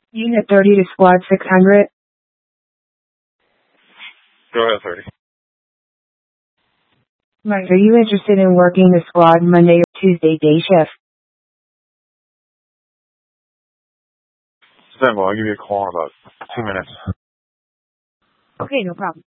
Unit 30 to Squad 600. Go ahead, 30. Mike, are you interested in working the squad Monday or Tuesday day shift? Stand by, I'll give you a call in about 2 minutes. Okay, no problem.